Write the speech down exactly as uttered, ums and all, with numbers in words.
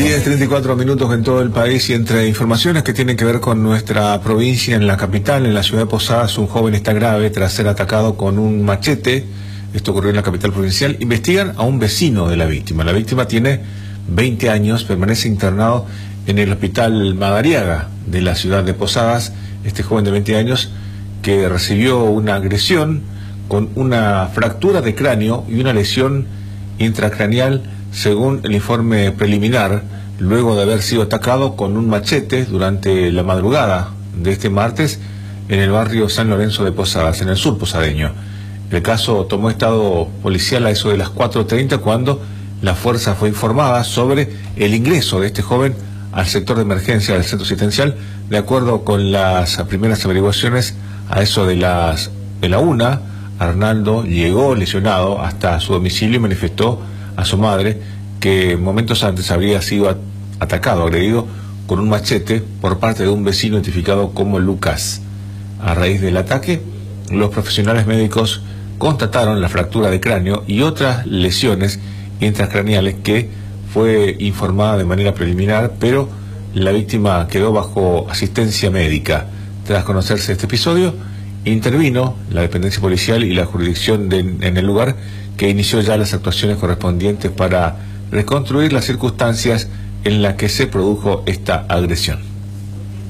diez, treinta y cuatro minutos en todo el país, y entre informaciones que tienen que ver con nuestra provincia, en la capital, en la ciudad de Posadas, un joven está grave tras ser atacado con un machete. Esto ocurrió en la capital provincial. Investigan a un vecino de la víctima. La víctima tiene veinte años, permanece internado en el hospital Madariaga de la ciudad de Posadas. Este joven de veinte años que recibió una agresión con una fractura de cráneo y una lesión intracraneal, según el informe preliminar, luego de haber sido atacado con un machete durante la madrugada de este martes en el barrio San Lorenzo de Posadas, en el sur posadeño. El caso tomó estado policial a eso de las cuatro treinta, cuando la fuerza fue informada sobre el ingreso de este joven al sector de emergencia del centro asistencial. De acuerdo con las primeras averiguaciones, a eso de las de la una, Arnaldo llegó lesionado hasta su domicilio y manifestó a su madre que momentos antes habría sido atacado, agredido con un machete por parte de un vecino identificado como Lucas. A raíz del ataque, los profesionales médicos constataron la fractura de cráneo y otras lesiones intracraneales, que fue informada de manera preliminar, pero la víctima quedó bajo asistencia médica. Tras conocerse este episodio, intervino la dependencia policial y la jurisdicción de, en el lugar, que inició ya las actuaciones correspondientes para reconstruir las circunstancias en las que se produjo esta agresión.